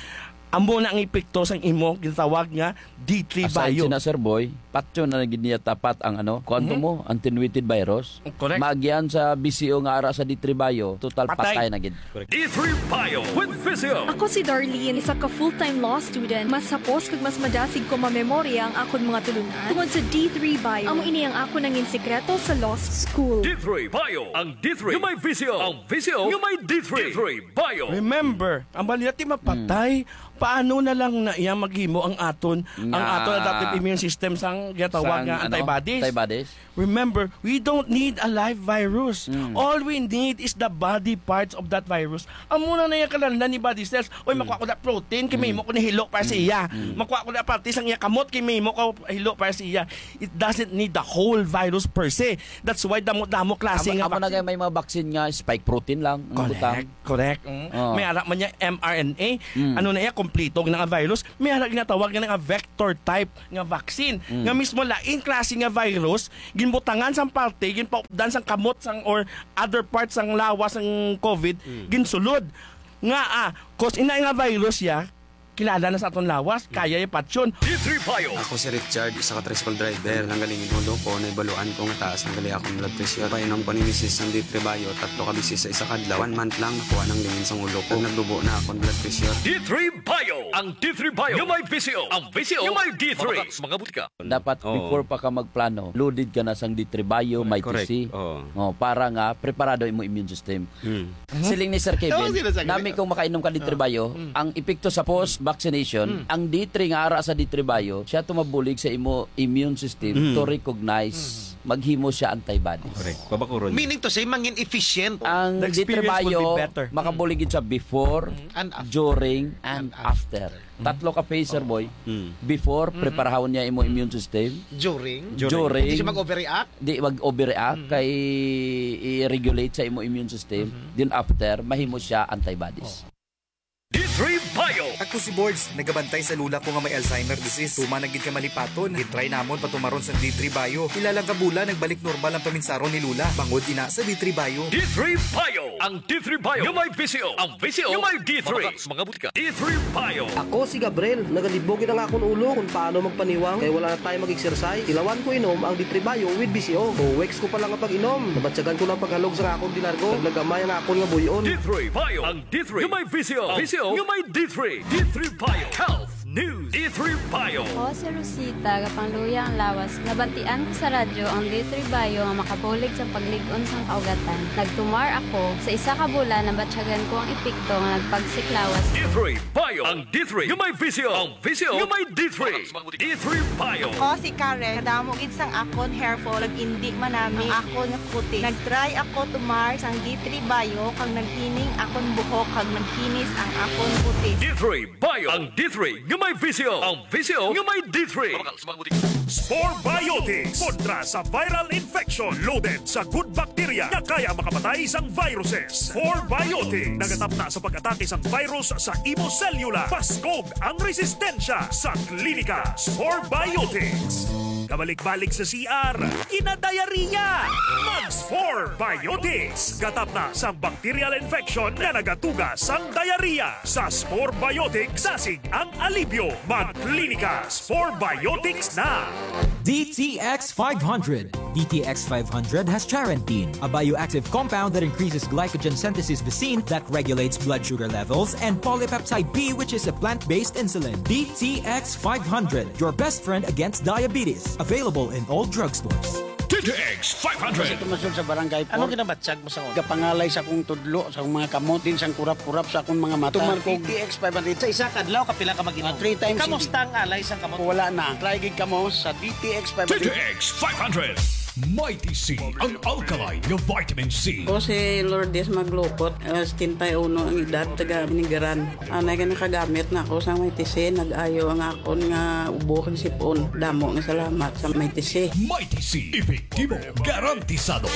amo na ang epekto sang imo ginatawag nga D3 Aside bio. sina Sir Boy, patyo na niya tapat ang kuanto mo, attenuated virus. Correct. Magian sa BCO nga ara sa D3 bio, total patay na gid. D3 Bio with Physio. Ako si Darlene, isa ka full-time law student. Mas sapos kag mas madasig ko mamemorya ang akon mga tulunan. Tungod sa D3 Bio, amo ini ang ako nangin sekreto sa law school. D3 Bio. Ang D3 yung may Physio. Ang Physio yung may D3. D3 Bio. Remember, ang balita ti mapatay, paano na lang na iya maghimo ang aton adaptive immune system sang ginatawag nga antibodies. Remember, we don't need a live virus. All we need is the body parts of that virus. Amo na yung kalanlan ni body cells. Oy, makuha ko na protein, kimay mo ko ni hilo para sa iya. Makuha ko na parte sang iya kamot, kimay mo ko hilo para sa iya. It doesn't need the whole virus per se. That's why damo klase nga amo na may mga vaccine nga spike protein lang. Correct. May anak man niya mRNA. Ano na iya, kompleto nga virus. May anak ginatawag nga vector type nga vaccine. Nga mismo lain klase nga virus, ginbutangan sang parte, ginpaupdan sang kamot sang or other parts sang lawas sang COVID, ginsulod. Nga cause ina nga virus ya, kilala na sa aton lawas, kaya yung patsyon. D3 Bio. Ako si Richard, isa ka tricycle driver. Nanggalingin ulo ko, naibaluan ko nga taas ng gali akong blood pressure. Painom ko ni Mrs. ng D3 Bio, 3 ka bisis sa isa kadlaw. 1 month lang nakuha ng lingin sa ulo ko. Nagdubo na akong blood pressure. D3 Bio. Ang D3 Bio yung may Physio. Ang Physio yung may D3. Mga butika. Dapat before pa ka magplano, loaded ka na sang D3 Bio, may TC. Para nga preparado imo immune system. Siling ni Sir Kevin, nami kung makainom ka D3 Bio, ang epekto sa post-vaccination, ang D3 nga ara sa D3 Bio, siya tumabulig sa imo immune system to recognize maghimo siya antibodies. Correct. Pabakuron. Meaning to say, mangin efficient. Ang D3 Bio, makabuligid sa before, during, and after. 3 ka phase, Sir Boy. Before, preparahon niya imo immune system. During. Hindi siya mag-overreact. Di mag-overreact, kay i-regulate sa imo immune system. Then after, mahimo siya antibodies. D3 Bio. Ako si Boards, nagabantay sa lula ko nga may Alzheimer disease. Tuma nagid ka malipaton, gitry namon patumaron sa D3 Bio. Ilalang kabula, nagbalik normal ang paminsaron ni Lula. Bangod ina sa D3 Bio. D3 Bio. Ang D3 Bio yung may Physio. Ang Physio yung may D3. Mga butika. D3 Bio. Ako si Gabriel, nagalibogin ang akong ulo kung paano magpaniwang kaya wala na tayo mag-exercise. Ilawan ko inom ang D3 Bio with BCO. 2 weeks ko pa lang ang pag-inom. Nabatsagan ko na paghalog sa akong dinargo. Naglagamay ang akong nga buyon. D3 Bio. Ang D3 yung may Physio. Physio yung may D3. D3 Bio. Health News. D3 Bio. Ako si Rosita, kapangluya ang lawas. Nabantian ko sa radyo ang D3 Bio nga makabulig sa pagligon sang kaugatan. Nagtumar ako sa isa ka bulan na batsyagan ko ang epekto nga nagpagsiklawas. D3 Bio. Ang D3 yung may Physio. Ang Physio yung may D3. D3 Bio. Ako si Karen, kadamugid sang akon hair fall, nag-indi manami ang akon nga kutis. Nag-try ako tumar sang D3 Bio kag naghining akon buhok kag naghinis ang akon kutis. D3 Bio. Ang D3 yung may Physio. Ang Physio yung may D3. Spore Biotics kontra sa viral infection loaded sa good bacteria na kaya makapatay sang viruses. Spore Biotics nagatap na sa pag-atake sang virus sa imo cellula. Paskog ang resistensya sa klinika. Spore Biotics. Kabalik-balik sa CR, kinadayariya. Mag-Spore Biotics. Gatap na sa bacterial infection na nagatuga sang diarrhea. Sa Spore Biotics, sasig ang alibyo. Mag-klinika. Spore Biotics na. DTX 500. DTX 500 has charantine, a bioactive compound that increases glycogen synthesis vacine that regulates blood sugar levels, and polypeptide B, which is a plant-based insulin. DTX 500, your best friend against diabetes. Available in all drugstores. DTX 500. Kasi tumasod sa barangay po. Ano ginabatsag mo sa ko? Kapangalay sa akong tudlo, sa akong mga kamot, din sa kurap-kurap sa akong mga mata. Tumar ko DTX 500. Sa isa kadlaw, kapila ka mag-inom. 3 times. Kamusta ang alay sa kamot? Wala na. Try gig kamo sa DTX 500. DTX 500. Mighty C, ang alkaline na vitamin C. Ako si Lourdes Maglukot, 71 ang edad, taga Binigaran. Anay ka nakagamit na ako sa Mighty C, nag-ayo ang akon nga ubo kang sipon. Damo nga salamat sa Mighty C. Mighty C, epektibo, garantisado.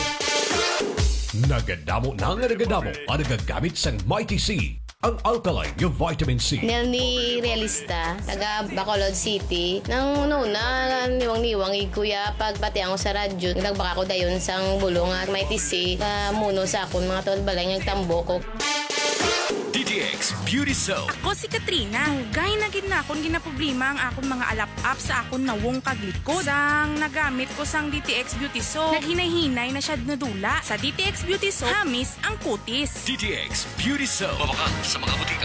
Nagadamo na nga nagadamo ang nagagamit sa Mighty C. Ang alkaline yung vitamin C. Ni Realista, taga Bacolod City. Nang una, niwang-niwang kuya, pagpati ako sa radyo, nagbaka ko dayon sang bulong at may tisi, muno sa akon mga tol balay ng tambo ko. DTX DTX Beauty Soap. Ako si Katrina. Gay na gid na akong ginaproblema ang akong mga alap-up sa akong nawong kaglikod. Sang nagamit ko sang DTX Beauty Soap, naghinay-hinay na siya nadula. Sa DTX Beauty Soap, hamis ang kutis. DTX Beauty Soap. Mabakal sa mga butika.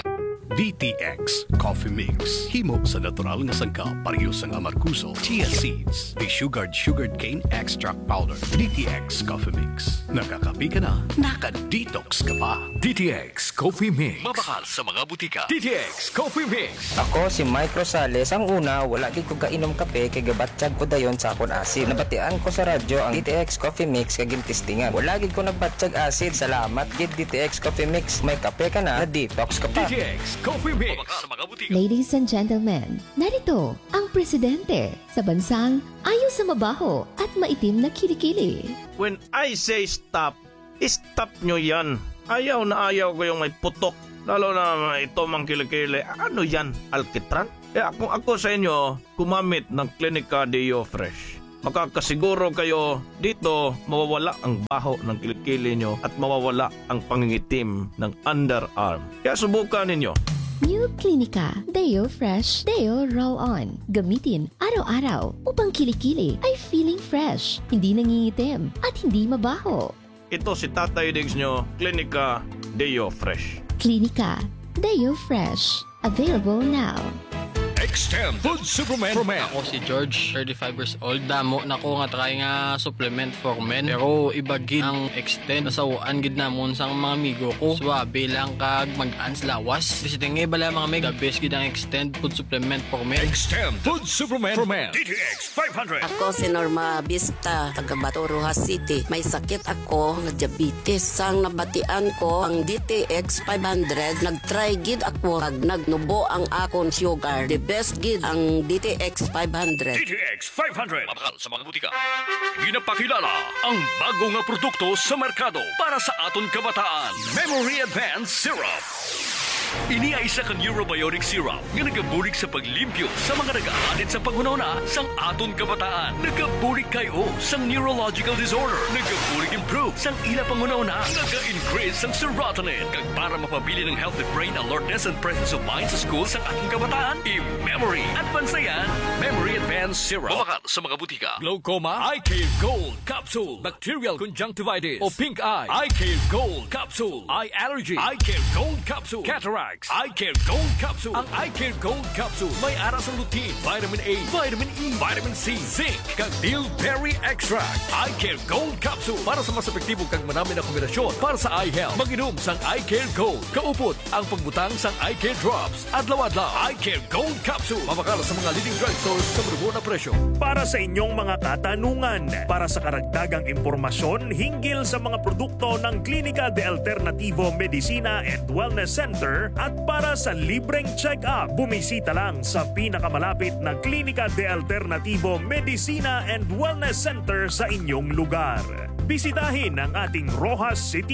DTX Coffee Mix. Himo sa natural nga sangkap parehas ang amarkuso, chia seeds, sugared cane extract powder. DTX Coffee Mix. Nakakapi ka na, naka-detox ka pa. DTX Coffee Mix. Mabakal sa mga butika. DTX Coffee Mix. Ako si Mike Rosales. Ang una, wala gid ko kainom kape kay gabatsyag ko dayon sa akon acid. Nabatian ko sa radyo ang DTX Coffee Mix kay gintistingan. Wala gid ko nagbatsyag acid. Salamat gid DTX Coffee Mix. May kape ka na detox ka pa. DTX Coffee Mix. Ladies and gentlemen, narito ang presidente sa bansang ayaw sa mabaho at maitim na kilikili. When I say stop, stop nyo yan. Ayaw na ayaw ko yung may putok. Lalo na ito mang kilikili. Ano yan? Alkitran? Ako sa inyo, gumamit ng Clinica Deo Fresh. Makakasiguro kayo dito mawawala ang baho ng kilikili nyo at mawawala ang pangingitim ng underarm. Kaya subukan ninyo. New Clinica Deo Fresh Deo Roll-On. Gamitin araw-araw upang kilikili ay feeling fresh, hindi nangingitim at hindi mabaho. Ito si Tatay Diggs nyo, Clinica Deo Fresh. Clinica Deo Fresh. Available now. Extend Food Supplement for Men. Ako si George, 35 years old. Damo na ko nga try nga supplement for men. Pero iba gid ang Extend. Nasawaan gid namon sang mga amigo ko. Swabe lang kag mag-ans lawas. Bisiting bala mga meg. The best gid ang Extend Food Supplement for Men. Extend Food Supplement for Men. DTX 500. Ako si Norma Vista, taga Bato, Rojas City. May sakit ako nga diabetes. Sang nabatian ko ang DTX 500, nagtry gid ako kag nagnubo ang akon sugar. The best gid ang DTX 500. DTX 500. Mabakal sa mga butika. Ginapakilala ang bago nga produkto sa merkado para sa aton kabataan. Memory Advanced Syrup. Ini ay isa ka neurobiotic syrup nga nagabulig sa paglimpyo sa mga nag-aalit sa panghunahuna sang aton kabataan. Nagabulig kayo sang neurological disorder. Nagabulig improve sang ila panghunahuna. Naga-increase sang serotonin. Kag para mapabili ng healthy brain alertness and presence of mind sa school sang ating kabataan, i-memory. Advance na yan, Memory Advanced Syrup. Mabakal sa mga butika. Glaucoma, Eye Care Gold Capsule. Bacterial conjunctivitis o pink eye, Eye Care Gold Capsule. Eye allergy, Eye Care Gold Capsule. Cataracts, Eye Care Gold Capsule. Ang Eye Care Gold Capsule may aras ng lutein, vitamin A, vitamin E, vitamin C, zinc, kag bilberry extract. Eye Care Gold Capsule para sa mas epektibong kag marami na kombinasyon para sa eye health. Mag-inom sang Eye Care Gold. Kaupot ang pagbutang sang Eye Care Drops. Adlaw-adlaw, Eye Care Gold Capsule. Mabakala sa mga leading drugstores sa marubo na presyo. Para sa inyong mga katanungan, para sa karagdagang impormasyon hinggil sa mga produkto ng Clínica de Alternativo Medicina and Wellness Center at para sa libreng check-up, bumisita lang sa pinakamalapit na Clínica de Alternativo Medicina and Wellness Center sa inyong lugar. Bisitahin ang ating Rojas City